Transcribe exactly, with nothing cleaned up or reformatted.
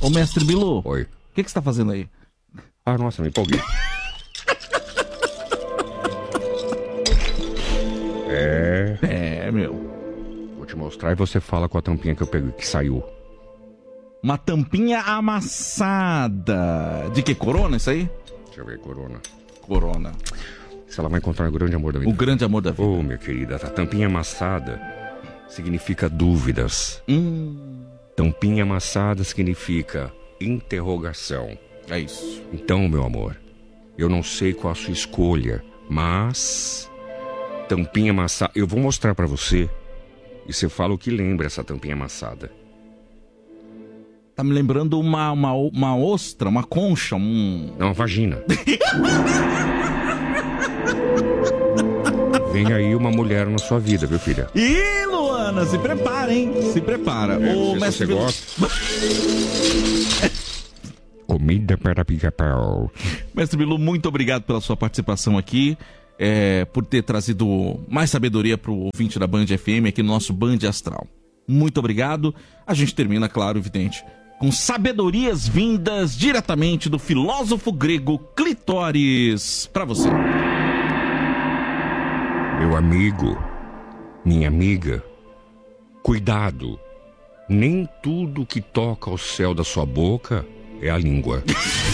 Ô, mestre Bilu. Oi. O que, que você tá fazendo aí? Ah, nossa, me empolguei. É. É, meu. Vou te mostrar e você fala com a tampinha que eu peguei, que saiu. Uma tampinha amassada. De que? Corona, isso aí? Deixa eu ver, Corona. Corona. Se ela vai encontrar o grande amor da vida. O grande amor da vida. Ô, oh, minha querida, a tampinha amassada significa dúvidas. Hum. Tampinha amassada significa interrogação. É isso. Então, meu amor, eu não sei qual a sua escolha, mas... Tampinha amassada... Eu vou mostrar pra você e você fala o que lembra essa tampinha amassada. Tá me lembrando uma, uma, uma ostra, uma concha, um... Não, uma vagina. Vem aí uma mulher na sua vida, viu, filha? Ih, Luana, se prepara, hein? Se prepara. É, Ô, não sei mestre se você Bilu... gosta. Comida para pica-pau. Mestre Bilu, muito obrigado pela sua participação aqui. É, por ter trazido mais sabedoria pro ouvinte da Band F M aqui no nosso Band Astral. Muito obrigado. A gente termina, claro, evidente, com sabedorias vindas diretamente do filósofo grego Clitóris pra você. Meu amigo, minha amiga, cuidado. Nem tudo que toca ao céu da sua boca é a língua.